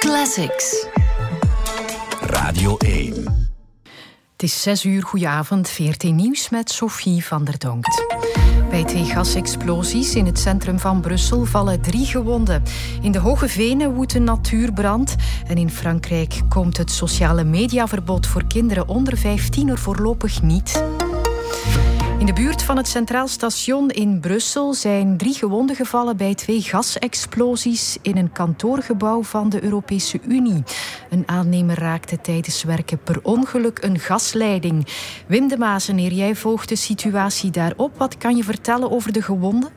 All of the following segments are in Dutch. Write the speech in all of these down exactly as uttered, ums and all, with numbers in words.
Classics. Radio één. Het is zes uur, goedenavond, V R T Nieuws met Sophie van der Donkt. Bij twee gasexplosies in het centrum van Brussel vallen drie gewonden. In de Hoge Venen woedt een natuurbrand. En in Frankrijk komt het sociale mediaverbod voor kinderen onder vijftien er voorlopig niet. In de buurt van het Centraal Station in Brussel zijn drie gewonden gevallen bij twee gasexplosies in een kantoorgebouw van de Europese Unie. Een aannemer raakte tijdens werken per ongeluk een gasleiding. Wim de Maaseneer, jij volgt de situatie daarop. Wat kan je vertellen over de gewonden?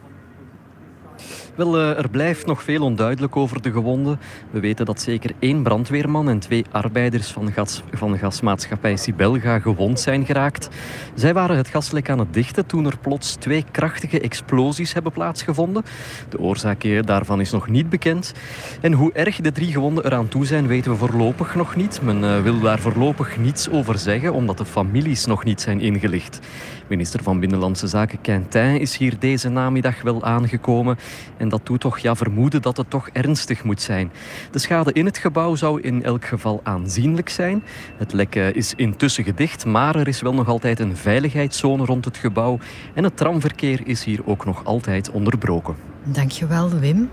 Wel, er blijft nog veel onduidelijk over de gewonden. We weten dat zeker één brandweerman en twee arbeiders van, gas, van gasmaatschappij Sibelga gewond zijn geraakt. Zij waren het gaslek aan het dichten toen er plots twee krachtige explosies hebben plaatsgevonden. De oorzaak daarvan is nog niet bekend. En hoe erg de drie gewonden eraan toe zijn, weten we voorlopig nog niet. Men wil daar voorlopig niets over zeggen, omdat de families nog niet zijn ingelicht. Minister van Binnenlandse Zaken Quintin is hier deze namiddag wel aangekomen. En dat doet toch ja, vermoeden dat het toch ernstig moet zijn. De schade in het gebouw zou in elk geval aanzienlijk zijn. Het lek is intussen gedicht, maar er is wel nog altijd een veiligheidszone rond het gebouw. En het tramverkeer is hier ook nog altijd onderbroken. Dankjewel, Wim.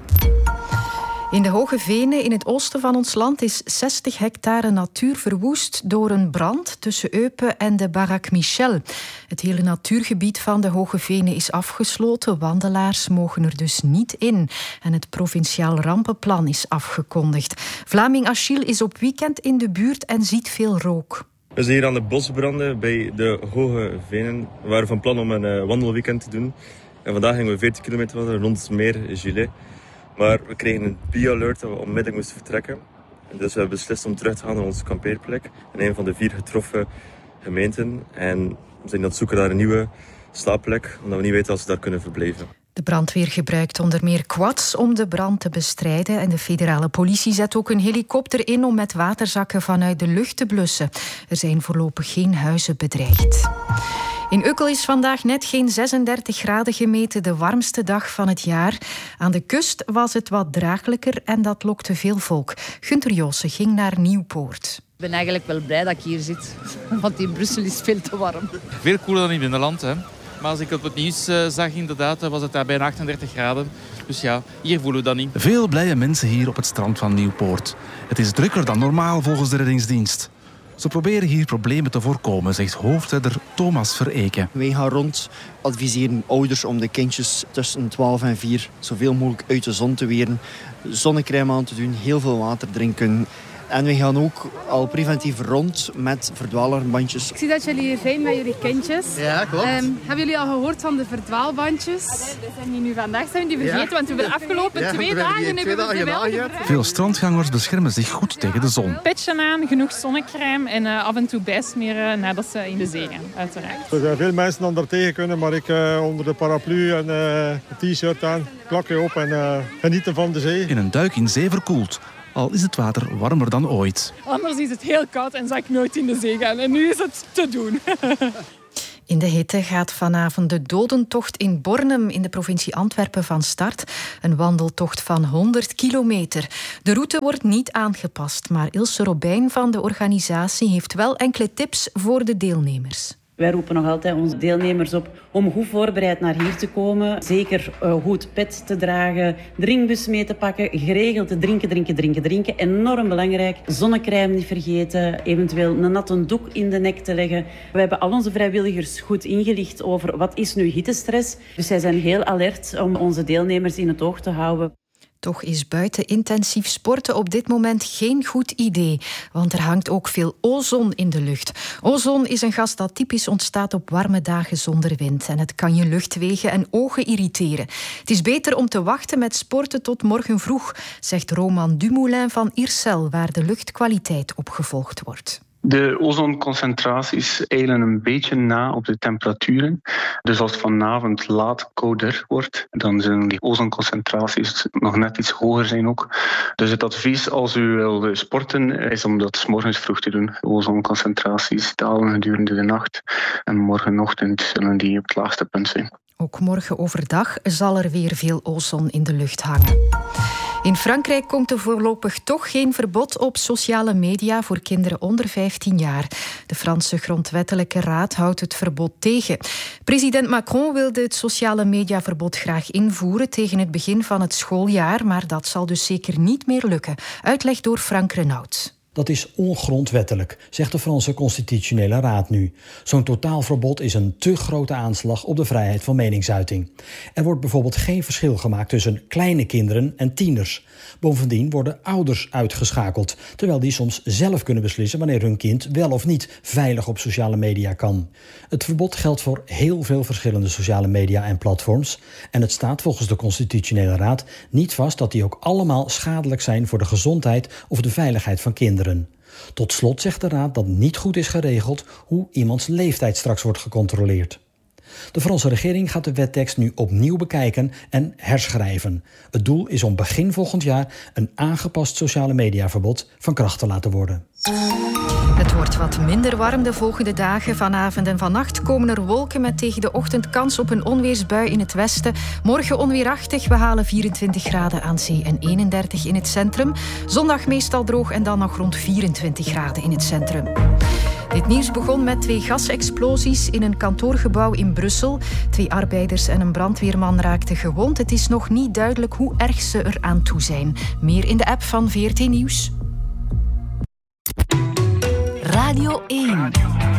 In de Hoge Venen in het oosten van ons land is zestig hectare natuur verwoest door een brand tussen Eupen en de Barak Michel. Het hele natuurgebied van de Hoge Venen is afgesloten. Wandelaars mogen er dus niet in. En het provinciaal rampenplan is afgekondigd. Vlaming Achille is op weekend in de buurt en ziet veel rook. We zijn hier aan de bosbranden bij de Hoge Venen. We waren van plan om een uh, wandelweekend te doen. En vandaag gingen we veertig kilometer wandelen rond het meer Gilet. Maar we kregen een B-alert dat we onmiddellijk moesten vertrekken. En dus we hebben beslist om terug te gaan naar onze kampeerplek. In een van de vier getroffen gemeenten. En we zijn aan het zoeken naar een nieuwe slaapplek. Omdat we niet weten of ze daar kunnen verblijven. De brandweer gebruikt onder meer quads om de brand te bestrijden. En de federale politie zet ook een helikopter in om met waterzakken vanuit de lucht te blussen. Er zijn voorlopig geen huizen bedreigd. In Ukkel is vandaag net geen zesendertig graden gemeten, de warmste dag van het jaar. Aan de kust was het wat draaglijker en dat lokte veel volk. Gunther Joossen ging naar Nieuwpoort. Ik ben eigenlijk wel blij dat ik hier zit, want in Brussel is veel te warm. Veel koeler dan in binnenland, hè. Maar als ik op het nieuws uh, zag, inderdaad, was het daar bijna achtendertig graden. Dus ja, hier voelen we dat niet. Veel blije mensen hier op het strand van Nieuwpoort. Het is drukker dan normaal volgens de reddingsdienst. Ze proberen hier problemen te voorkomen, zegt hoofdredder Thomas Vereken. Wij gaan rond, adviseren ouders om de kindjes tussen twaalf en vier zoveel mogelijk uit de zon te weren. Zonnecrème aan te doen, heel veel water drinken. En we gaan ook al preventief rond met verdwaalalarmbandjes. Ik zie dat jullie hier zijn met jullie kindjes. Ja, klopt. Um, hebben jullie al gehoord van de verdwaalbandjes? Allee, we zijn die nu vandaag zijn die vergeten, ja. Want we hebben de afgelopen ja, twee dagen hebben we ze wel gebruikt. Veel strandgangers beschermen zich goed tegen de zon. Petchen aan, genoeg zonnecrème en uh, af en toe bijsmeren nadat ze in de zee gaan, uiteraard. Er zijn veel mensen dan er tegen kunnen, maar ik uh, onder de paraplu en uh, een t-shirt aan, klakje op en uh, genieten van de zee. In een duik in zee verkoeld. Al is het water warmer dan ooit. Anders is het heel koud en zal ik nooit in de zee gaan. En nu is het te doen. In de hitte gaat vanavond de dodentocht in Bornem in de provincie Antwerpen van start. Een wandeltocht van honderd kilometer. De route wordt niet aangepast, maar Ilse Robijn van de organisatie heeft wel enkele tips voor de deelnemers. Wij roepen nog altijd onze deelnemers op om goed voorbereid naar hier te komen. Zeker uh, goed pet te dragen, drinkbus mee te pakken, geregeld te drinken, drinken, drinken, drinken. Enorm belangrijk. Zonnecrème niet vergeten, eventueel een natte doek in de nek te leggen. We hebben al onze vrijwilligers goed ingelicht over wat is nu hittestress. Dus zij zijn heel alert om onze deelnemers in het oog te houden. Toch is buiten intensief sporten op dit moment geen goed idee, want er hangt ook veel ozon in de lucht. Ozon is een gas dat typisch ontstaat op warme dagen zonder wind en het kan je luchtwegen en ogen irriteren. Het is beter om te wachten met sporten tot morgen vroeg, zegt Roman Dumoulin van Iercel, waar de luchtkwaliteit opgevolgd wordt. De ozonconcentraties eilen een beetje na op de temperaturen. Dus als het vanavond laat kouder wordt, dan zullen die ozonconcentraties nog net iets hoger zijn ook. Dus het advies als u wil sporten is om dat 's morgens vroeg te doen. De ozonconcentraties dalen gedurende de nacht en morgenochtend zullen die op het laagste punt zijn. Ook morgen overdag zal er weer veel ozon in de lucht hangen. In Frankrijk komt er voorlopig toch geen verbod op sociale media voor kinderen onder vijftien jaar. De Franse grondwettelijke raad houdt het verbod tegen. President Macron wilde het sociale mediaverbod graag invoeren tegen het begin van het schooljaar, maar dat zal dus zeker niet meer lukken. Uitleg door Frank Renaud. Dat is ongrondwettelijk, zegt de Franse Constitutionele Raad nu. Zo'n totaalverbod is een te grote aanslag op de vrijheid van meningsuiting. Er wordt bijvoorbeeld geen verschil gemaakt tussen kleine kinderen en tieners. Bovendien worden ouders uitgeschakeld, terwijl die soms zelf kunnen beslissen wanneer hun kind wel of niet veilig op sociale media kan. Het verbod geldt voor heel veel verschillende sociale media en platforms. En het staat volgens de Constitutionele Raad niet vast dat die ook allemaal schadelijk zijn voor de gezondheid of de veiligheid van kinderen. Tot slot zegt de Raad dat niet goed is geregeld hoe iemands leeftijd straks wordt gecontroleerd. De Franse regering gaat de wettekst nu opnieuw bekijken en herschrijven. Het doel is om begin volgend jaar een aangepast sociale mediaverbod van kracht te laten worden. Het wordt wat minder warm de volgende dagen. Vanavond en vannacht komen er wolken met tegen de ochtend kans op een onweersbui in het westen. Morgen onweerachtig, we halen vierentwintig graden aan zee en eenendertig in het centrum. Zondag meestal droog en dan nog rond vierentwintig graden in het centrum. Dit nieuws begon met twee gasexplosies in een kantoorgebouw in Brussel. Twee arbeiders en een brandweerman raakten gewond. Het is nog niet duidelijk hoe erg ze er aan toe zijn. Meer in de app van V R T Nieuws. Radio één.